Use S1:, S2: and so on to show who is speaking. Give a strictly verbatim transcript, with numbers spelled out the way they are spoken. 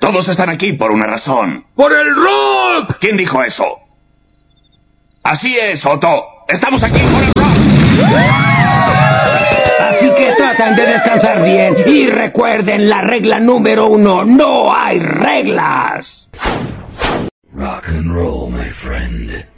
S1: Todos están aquí por una razón.
S2: ¡Por el rock!
S1: ¿Quién dijo eso? Así es, Otto. Estamos aquí por el rock.
S3: Así que traten de descansar bien y recuerden la regla número uno. No hay reglas.
S4: Rock and roll, my friend.